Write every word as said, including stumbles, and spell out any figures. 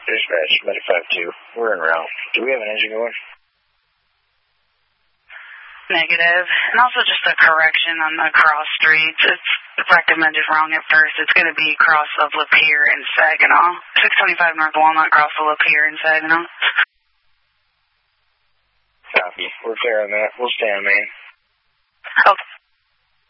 Dispatch, ninety-five two. We're en route. Do we have an engine going? Negative. And also just a correction on the cross streets. It's recommended wrong at first. It's going to be cross of Lapeer and Saginaw. six twenty-five North Walnut, cross of Lapeer and Saginaw. Copy. We're clear on that. We'll stay on main. Okay.